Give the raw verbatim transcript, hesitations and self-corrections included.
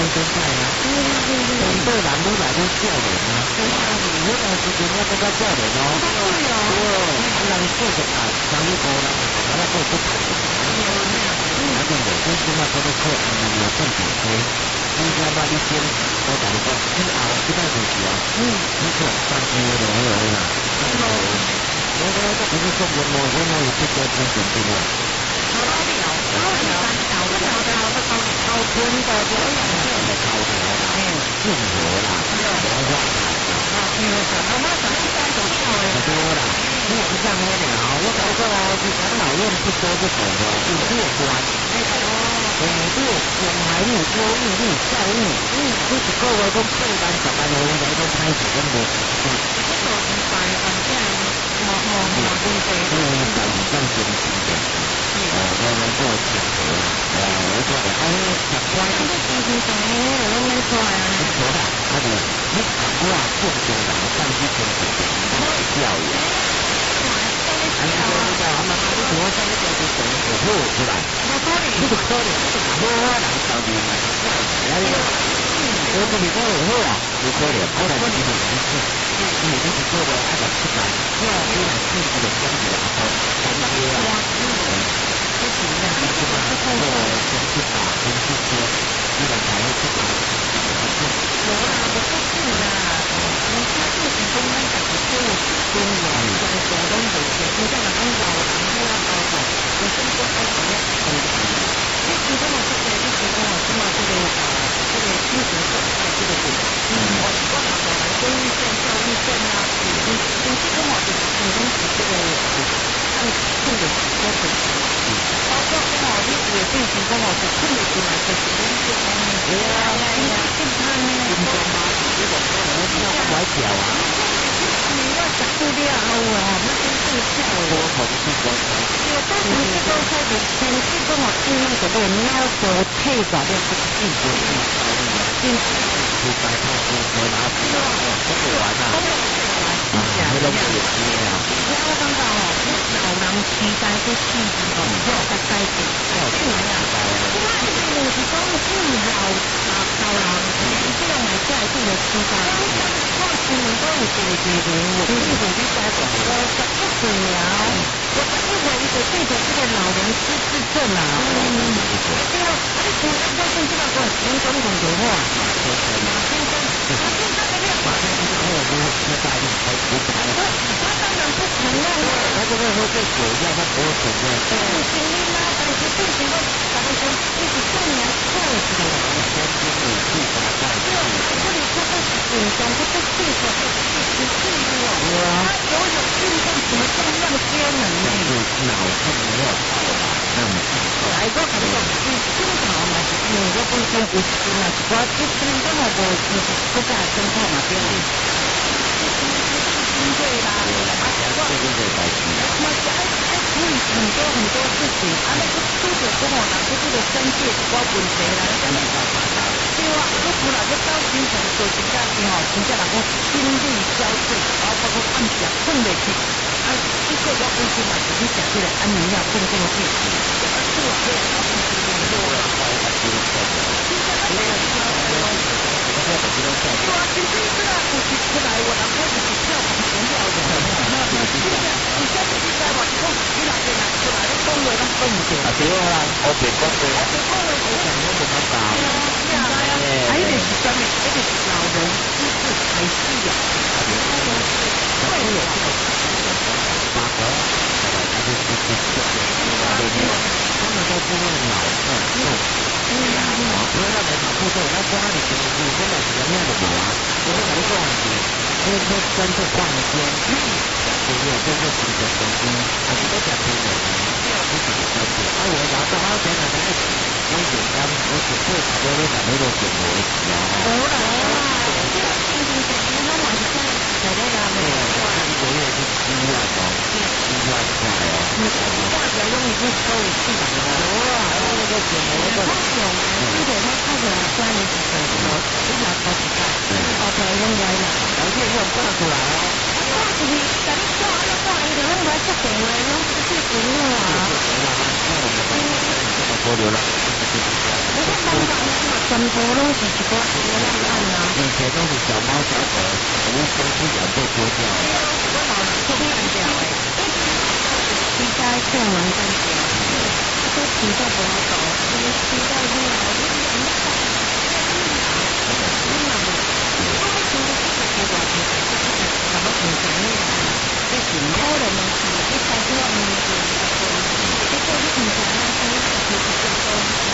生态啊，相对人愈来愈少年啊，所以迄段时间我更加少年哦，对，啊人数就大，生意无人就感觉做不大，啊对不对？所以即马做咧靠安尼啊赚大钱，你即马你先我同你讲，以后即摆就是啊，嗯，你看三千落落啦，我我我不是说我我我我有不多钱钱对不？好了，好了，好了，好了，好了，好了，好天的不要养这个头条啦，哎，任何啦，不要花啦，啊，因为啥？我妈想一单走掉诶，多啦，你也不像我了，我搞个哦，是养老院不多不少的，有乐观，哦，对，广海路、高路路、少路，嗯，你一个月讲八万、十万的，来讲开始讲无，这个一般反正冇冇冇问题，嗯，但是上真真的。哦，我们做选择，哦，我做的，哎，习惯，你自己做，我没错呀。没错啦，他就你习惯做做人，上去做做做，教育。哎呀，你知道啊？妈妈，你怎么上去做做做，我做出来？我可能，你就可能，我人教育嘛，哎呀，我跟你讲有好啊，有可能，可能是你是，你你是做的爱来出来，你要你来自己的工作然后干爹啊。不行的，你这个是透过先去打，先去说，你们才会去打。有啦，我不是啦，我家就是公安讲的错误中了，这个广东有些，你在哪讲老人都要包的，我先说开始要可以的。你其实我这个，你其实我起码这个啊，这个精神状态这个点，嗯，我我老老人公益证、教育证啊，你你你这个我的你东西这个。按这个都可以，包括跟我你也进行跟我是困难进来的，是不是？哎呀呀呀！健康呢？健康吗？这个可能要拐角啊！你要食住了后啊，那真正效果同是光彩。对，但是这个开始前期跟我经历的这个你要做配合的这个技术，进去就白泡就回拿不了，不会玩啊！啊，那都不有经验啊！我感觉哦，老人期待这事情哦，要再改变，要怎么样？因为有时讲是老老老人，这样来下一步的期待。我今年都有这个结论，我一会就在讲，我十一岁了，我十一岁就变成这个老人失智症了。嗯，对啊，而且我相信这个跟我先生讲的话，马先生，马先生那个马先生跟我说，那大力开不开？他当然不承认了。他这个喝醉酒一样，他不会承认。不行的吗？但是不行的，咱们说一直证明错的。先经理处罚再处。这里他不是紧张，他不是说他是是是我。他游泳运动什么重量皆能呢？就是脑筋没有好啦，那么来个很多是经常嘛，是因为我本身有时嘛，我一天都冇无就是不加生活嘛，对不对？对啦，啊，我我是爱爱处理很多很多事情，啊，那个出手跟我人这个生计我问题啦，那个对啊，我出来要到精神做真正是吼，真正人讲心力交瘁，然后包括暗时啊困袂去，啊，这个我本身嘛是去食这个安眠药，更更有病，啊，这个可以啊，不是很多啦，现在那个是对啊，其实这个我提出来，我人开始是票房全掉的。现在你现在你知道嘛？你讲你那边拿出来，你讲话咱讲唔对。啊对啦，我别讲话。我别讲话，我讲我冇办法。对啊，还有就是什么？那个老人失智才是呀。对呀。八个，他就失智症。对对，他们都是那种老症。对呀，不要让人脑部受，那光你你你根本是人家的无啊，我跟你讲是，因为说真正逛街，对不对？就是几个手机，还是都讲平的，不要不是的关键。啊，我拿到啊，现在那个我简单，我只会好多都讲那个点为止啊。好啦，这个星期天他晚上在那个没有，一个月是七万哦，七万块哦，大表用已经收一次了。有啊，还有那个点那个。有，而且他看起来虽然你是手手，非常超级大，好漂亮的啦，而且又挂出来哦。挂出去，但你挂那挂一个，我来接电话，侬是去电话啊？那我们这么多流浪，我看办法， 全部拢是一个一个样案啊。 以前都是小猫小狗，无生不养被丢掉。 我老是都干掉诶，一家一个人干掉，这都比较不好搞，因为现在。